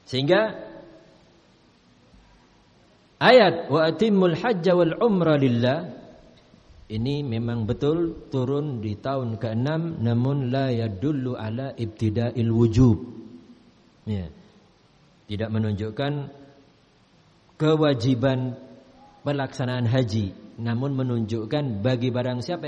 Sehingga ayat wa atimmul hajja wal umra lillah ini memang betul turun di tahun ke-6, namun la yadullu ala ibtida'il wujub. Ya. Tidak menunjukkan kewajiban pelaksanaan haji, namun menunjukkan bagi barang siapa